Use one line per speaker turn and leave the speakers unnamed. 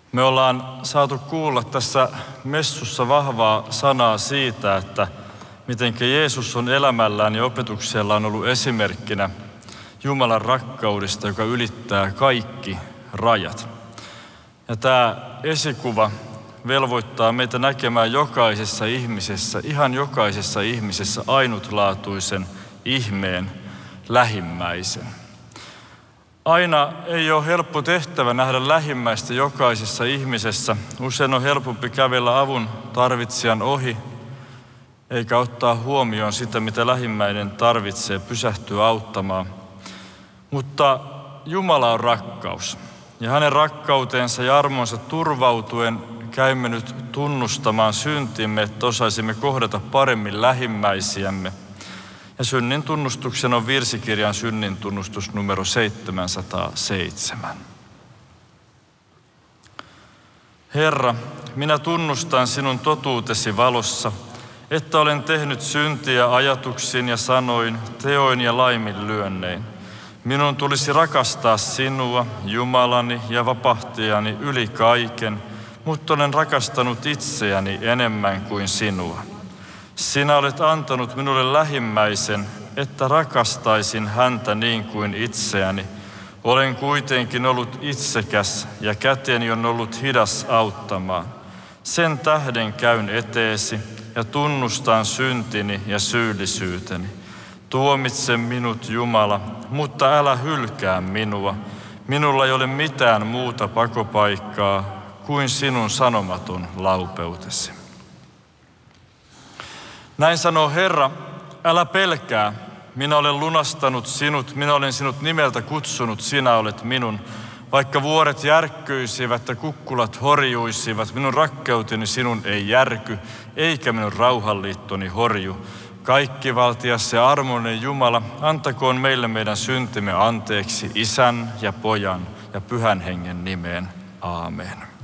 Me ollaan saatu kuulla tässä messussa vahvaa sanaa siitä, että mitenkä Jeesus on elämällään ja opetuksellaan ollut esimerkkinä Jumalan rakkaudesta, joka ylittää kaikki rajat. Ja tämä esikuva velvoittaa meitä näkemään jokaisessa ihmisessä, ihan jokaisessa ihmisessä ainutlaatuisen ihmeen, lähimmäisen. Aina ei ole helppo tehtävä nähdä lähimmäistä jokaisessa ihmisessä. Usein on helpompi kävellä avun tarvitsijan ohi, eikä ottaa huomioon sitä, mitä lähimmäinen tarvitsee, pysähtyä auttamaan. Mutta Jumala on rakkaus. Ja hänen rakkautensa ja armonsa turvautuen käymme nyt tunnustamaan syntimme, että osaisimme kohdata paremmin lähimmäisiämme. Ja synnin tunnustuksen on virsikirjan synnin tunnustus numero 707. Herra, minä tunnustan sinun totuutesi valossa, että olen tehnyt syntiä ajatuksin ja sanoin, teoin ja laiminlyönnein. Minun tulisi rakastaa sinua, Jumalani ja vapahtajani yli kaiken, mutta olen rakastanut itseäni enemmän kuin sinua. Sinä olet antanut minulle lähimmäisen, että rakastaisin häntä niin kuin itseäni. Olen kuitenkin ollut itsekäs ja käteni on ollut hidas auttamaan. Sen tähden käyn eteesi ja tunnustan syntini ja syyllisyyteni. Tuomitse minut, Jumala, mutta älä hylkää minua. Minulla ei ole mitään muuta pakopaikkaa kuin sinun sanomaton laupeutesi. Näin sanoo Herra, älä pelkää, minä olen lunastanut sinut, minä olen sinut nimeltä kutsunut, sinä olet minun. Vaikka vuoret järkkyisivät ja kukkulat horjuisivat, minun rakkeuteni sinun ei järky, eikä minun rauhanliittoni horju. Kaikkivaltias ja armoinen Jumala, antakoon meille meidän syntimme anteeksi Isän ja Pojan ja Pyhän Hengen nimeen. Aamen.